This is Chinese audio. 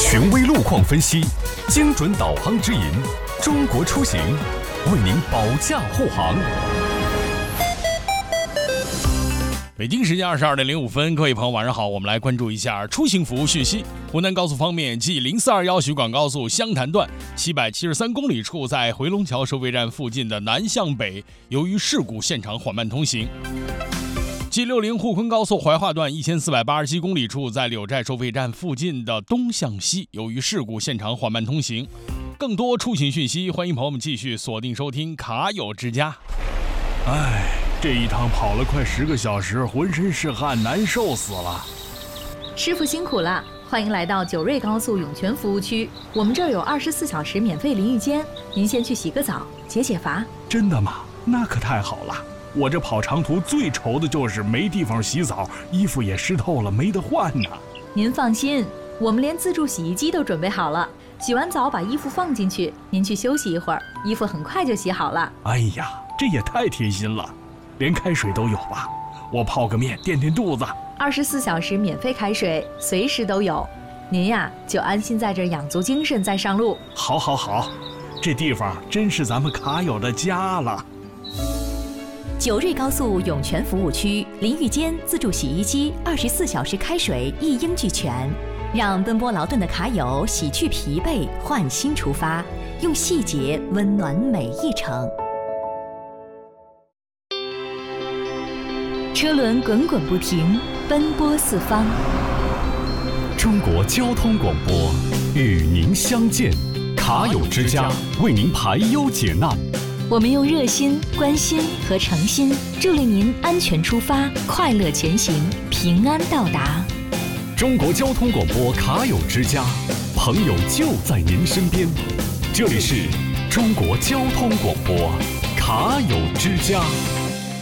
权威路况分析，精准导航指引，中国出行为您保驾护航。 北京时间22点05分，各位朋友晚上好，我们来关注一下出行服务讯息。湖南高速方面，继0421徐广高速湘潭段773公里处，在回龙桥收费站附近的南向北，由于事故现场缓慢通行。G60沪昆高速怀化段1487公里处，在柳寨收费站附近的东向西，由于事故现场缓慢通行。更多出行讯息，欢迎朋友们继续锁定收听卡友之家。 这一趟跑了快10个小时，浑身是汗，难受死了。 师傅辛苦了，欢迎来到九瑞高速涌泉服务区，我们这儿有24小时免费淋浴间，您先去洗个澡，解解乏。 真的吗？那可太好了。我这跑长途最愁的就是没地方洗澡，衣服也湿透了，没得换呢。 您放心，我们连自助洗衣机都准备好了，洗完澡把衣服放进去，您去休息一会儿，衣服很快就洗好了。 哎呀，这也太贴心了。连开水都有吧？我泡个面垫垫肚子。 24小时免费开水，随时都有。您呀，就安心在这养足精神再上路。 好，这地方真是咱们卡友的家了。 九瑞高速涌泉服务区，淋浴间、自助洗衣机、24小时开水一应俱全，让奔波劳顿的卡友洗去疲惫，换新出发，用细节温暖每一程。车轮滚滚不停，奔波四方。 中国交通广播与您相见，卡友之家为您排忧解难。 我们用热心、关心和诚心，助力您安全出发，快乐前行，平安到达。 中国交通广播卡友之家，朋友就在您身边。这里是中国交通广播卡友之家。